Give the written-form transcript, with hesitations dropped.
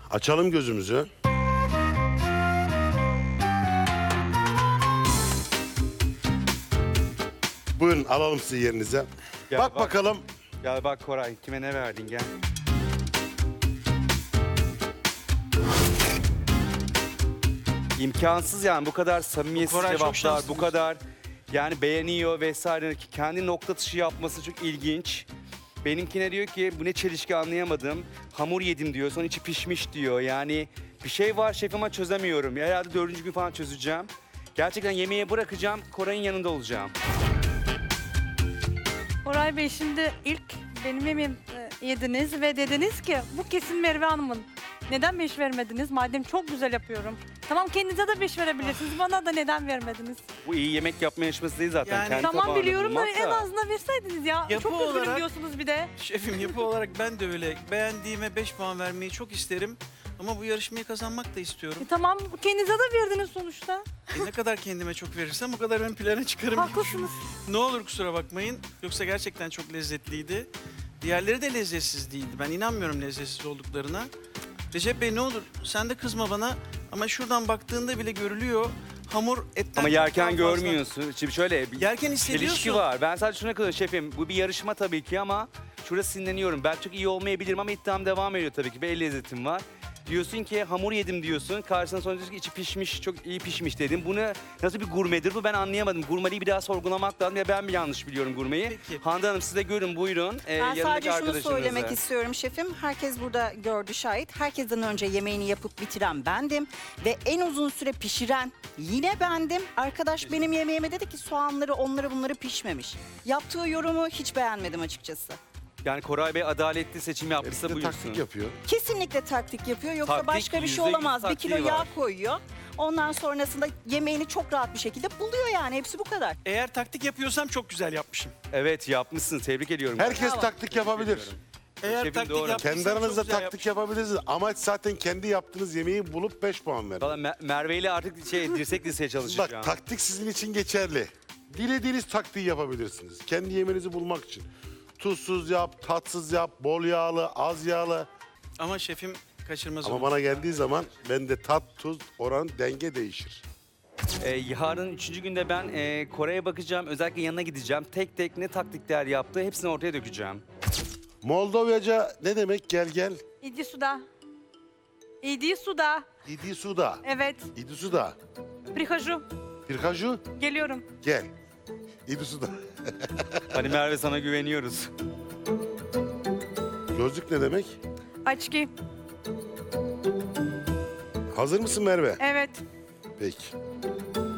Açalım gözümüzü. Buyurun alalım sizi yerinize. Gel Bak bak. bakalım. Gel bak Koray, kime ne verdin gel. İmkansız yani bu kadar samimiyetsiz Koray çok cevaplar, şanslı bu kadar yani beğeniyor vesaire. Kendi nokta atışı yapması çok ilginç. Benimkine diyor ki bu ne çelişki anlayamadım. Hamur yedim diyor, sonra içi pişmiş diyor. Yani bir şey var şef ama çözemiyorum. Herhalde 4. gün falan çözeceğim. Gerçekten yemeğe bırakacağım, Koray'ın yanında olacağım. Koray Bey şimdi ilk benim yemeğimi yediniz ve dediniz ki bu kesin Merve Hanım'ın. Neden 5 vermediniz? Madem çok güzel yapıyorum. Tamam kendinize de 5 verebilirsiniz. Bana da neden vermediniz? Bu iyi yemek yapma yarışması değil zaten. Yani- Kendi Tamam tabağını biliyorum da bulmak en da. azından verseydiniz ya. Yapı çok üzgünüm olarak- diyorsunuz bir de. Şefim yapı olarak ben de öyle. Beğendiğime 5 puan vermeyi çok isterim. Ama bu yarışmayı kazanmak da istiyorum. Tamam kendinize de verdiniz sonuçta. Ne kadar kendime çok verirsem o kadar ön plana çıkarım. gibi Haklısınız. düşünüyorum. Ne olur kusura bakmayın. Yoksa gerçekten çok lezzetliydi. Diğerleri de lezzetsiz değildi. Ben inanmıyorum lezzetsiz olduklarına. Recep Bey ne olur sen de kızma bana. Ama şuradan baktığında bile görülüyor. Hamur etten Ama çok yerken daha fazla. görmüyorsun. Şimdi şöyle bir Yerken hissediyorsun. çelişki var. Ben sadece şuna kadar şefim. Bu bir yarışma tabii ki ama şurada sinirleniyorum. Ben çok iyi olmayabilirim ama iddiam devam ediyor tabii ki. Bir el lezzetim var. Diyorsun ki hamur yedim diyorsun. Karşısına sonra diyorsun ki içi pişmiş, çok iyi pişmiş dedim. Bunu nasıl bir gurmedir bu ben anlayamadım. Gurmeyi bir daha sorgulamak lazım ya ben mi yanlış biliyorum gurmeyi? Peki. Hande Hanım siz de görün buyurun. Ben Yanındaki sadece şunu arkadaşınızı. söylemek istiyorum şefim. Herkes burada gördü şahit. Herkesten önce yemeğini yapıp bitiren bendim. Ve en uzun süre pişiren yine bendim. Arkadaş benim yemeğime dedi ki soğanları onları bunları pişmemiş. Yaptığı yorumu hiç beğenmedim açıkçası. Yani Koray Bey adaletli seçim yapmışsa Hepsi de buyursun. taktik yapıyor. Kesinlikle taktik yapıyor. Yoksa Taktik, başka bir şey %100 olamaz. Bir kilo taktiği yağ var. koyuyor. Ondan sonrasında yemeğini çok rahat bir şekilde buluyor yani. Hepsi bu kadar. Eğer taktik yapıyorsam çok güzel yapmışım. Evet yapmışsın tebrik ediyorum. Herkes Bravo. taktik yapabilir. Eğer Şefim taktik doğru. yaptıysam Kendi aranızda çok güzel taktik yapabilirsiniz. Amaç zaten kendi yaptığınız yemeği bulup 5 puan vermek. Valla Merve ile artık dirsek dirseye çalışacağım. Bak taktik sizin için geçerli. Dilediğiniz taktiği yapabilirsiniz. Kendi yemeğinizi bulmak için. Tuzsuz yap, tatsız yap, bol yağlı, az yağlı. Ama şefim kaçırmaz Ama onu. bana geldiği zaman bende tat, tuz, oran, denge değişir. Yarın 3. günde ben Kore'ye bakacağım. Özellikle yanına gideceğim. Tek tek ne taktikler yaptı hepsini ortaya dökeceğim. Moldovyaca ne demek gel gel? İdi suda. İdi suda. İdi suda. Evet. İdi suda. Prihaju. Pirkaju Geliyorum. gel. İdi suda. Hani Merve sana güveniyoruz. Gözlük ne demek? Açki. Hazır mısın Merve? Evet. Peki.